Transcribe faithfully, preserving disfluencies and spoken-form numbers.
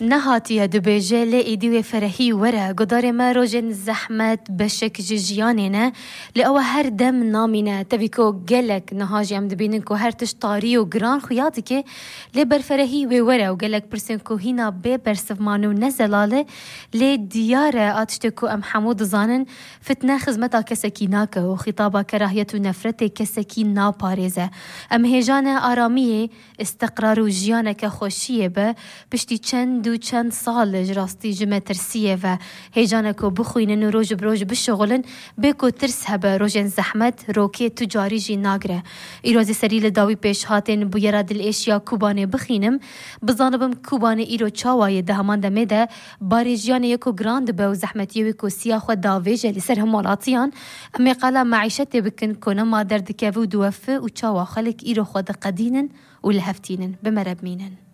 نهاتي دبيجة لإيدي فرحي ورا قدار ما روجن زحمة بشك جيجيانينا لأو هر دم نامينا تبيكو قلك نهاجي عم دبينكو هر تشطاري وقران خياتك لبر فرحي وورا وقلك برسنكو هنا ببرسف مانو نزلاله لديارة آتشتكو أم حمود زانن فتنا خزمتا كسكيناك وخطابا كراهية نفرت كسكين ناباريزة أم هجانة آرامية استقرار وجيانك خوشية با بشتي چند و چند سال جراستی جمع ترسیه و هیجانکو بخوینن و روج بروج بشغلن بکو ترس هبه روژن زحمت روکی تجاری جی ناگره ایروزی سری لداوی پیش هاتن بویرا دل ایشیا کوبانه بخینم بزانبم کوبانه ایرو چاوای ده همان دمه ده باریجیان یکو گراند به و زحمتی ویکو سیا خود داویجه لسر همالاتیان امی قالا معیشت بکن کنه ما درد که و دوفه و چاوا خلق ایرو خود قدینن و لهفتینن بمرب مینن